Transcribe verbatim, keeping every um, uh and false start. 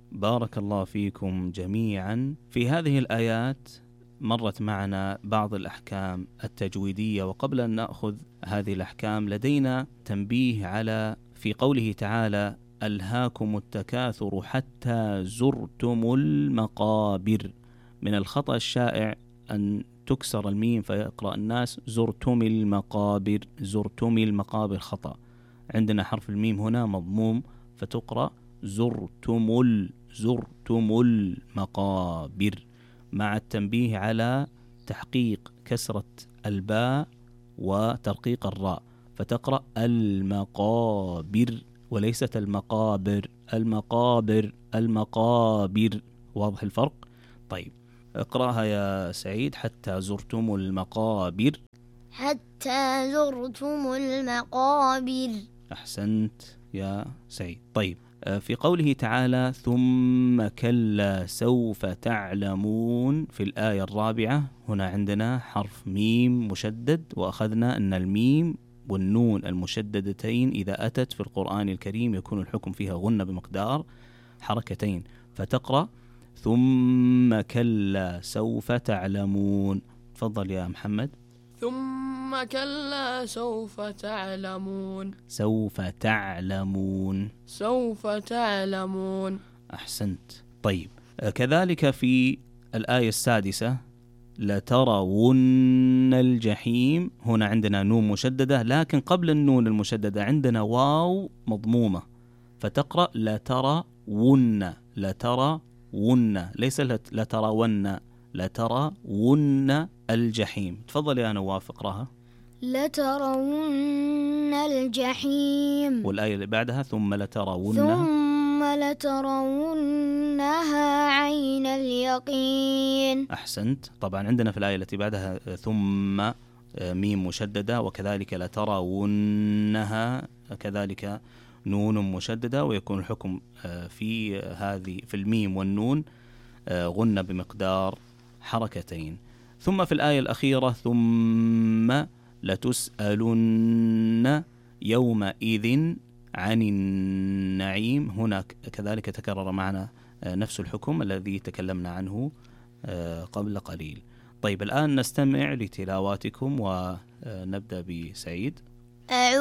بارك الله فيكم جميعا. في هذه الآيات مرت معنا بعض الأحكام التجويدية، وقبل أن نأخذ هذه الأحكام لدينا تنبيه على في قوله تعالى ألهاكم التكاثر حتى زرتم المقابر. من الخطأ الشائع أن تكسر الميم فيقرأ الناس زرتم المقابر، زرتم المقابر خطأ. عندنا حرف الميم هنا مضموم فتقرأ زرتم ال زرتم المقابر، مع التنبيه على تحقيق كسرة الباء وترقيق الراء، فتقرأ المقابر وليست المقابر. المقابر المقابر، واضح الفرق؟ طيب اقرأها يا سعيد. حتى زرتم المقابر. حتى زرتم المقابر. أحسنت يا سعيد. طيب في قوله تعالى ثم كلا سوف تعلمون في الآية الرابعة، هنا عندنا حرف ميم مشدد، وأخذنا أن الميم والنون المشددتين إذا أتت في القرآن الكريم يكون الحكم فيها غنة بمقدار حركتين، فتقرأ ثم كلا سوف تعلمون. تفضل يا محمد. ثم كلا سوف تعلمون. سوف تعلمون. سوف تعلمون. أحسنت. طيب كذلك في الآية السادسة لترون الجحيم، هنا عندنا نون مشددة، لكن قبل النون المشددة عندنا واو مضمومة، فتقرأ لترون. لترون ليس لترون، لترون الجحيم. تفضل يا نواف اقراها. لترون الجحيم. والآية اللي بعدها ثم لترون. ثم لترونها عين اليقين. أحسنت. طبعا عندنا في الآية التي بعدها ثم ميم مشددة، وكذلك لترونها كذلك نون مشددة، ويكون الحكم في هذه في الميم والنون غنة بمقدار حركتين. ثم في الآية الأخيرة ثم لتسألن يومئذ عن النعيم، هنا كذلك تكرر معنا نفس الحكم الذي تكلمنا عنه قبل قليل. طيب الآن نستمع لتلاواتكم ونبدأ بسعيد.